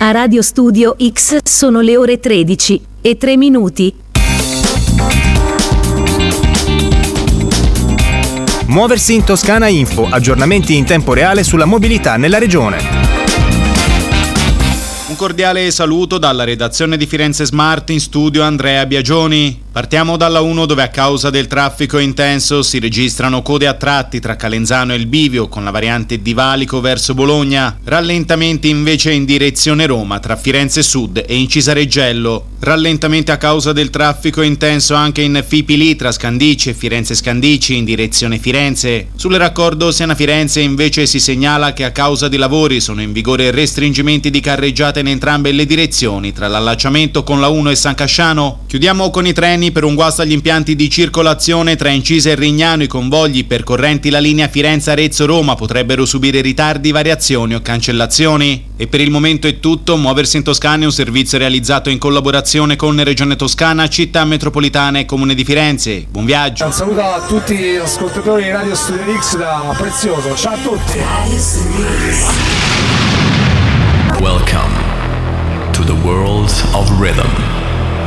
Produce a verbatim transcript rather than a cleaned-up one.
A Radio Studio X sono le ore tredici e tre minuti. Muoversi in Toscana Info, aggiornamenti in tempo reale sulla mobilità nella regione. Un cordiale saluto dalla redazione di Firenze Smart, in studio Andrea Biagioni. Partiamo dalla uno, dove a causa del traffico intenso si registrano code a tratti tra Calenzano e il Bivio con la variante di Valico verso Bologna, rallentamenti invece in direzione Roma tra Firenze Sud e in Cisareggello, rallentamenti a causa del traffico intenso anche in Fipili tra Scandici e Firenze Scandici in direzione Firenze. Sul raccordo Siena-Firenze invece si segnala che a causa di lavori sono in vigore restringimenti di carreggiata in entrambe le direzioni tra l'allacciamento con la uno e San Casciano. Chiudiamo con i treni. Per un guasto agli impianti di circolazione tra Incisa e Rignano, i convogli percorrenti la linea Firenze-Arezzo-Roma potrebbero subire ritardi, variazioni o cancellazioni. E per il momento è tutto. Muoversi in Toscana è un servizio realizzato in collaborazione con Regione Toscana, Città Metropolitana e Comune di Firenze. Buon viaggio. Un saluto a tutti gli ascoltatori di Radio Studio X da Prezioso. Ciao a tutti. Welcome to the world of rhythm.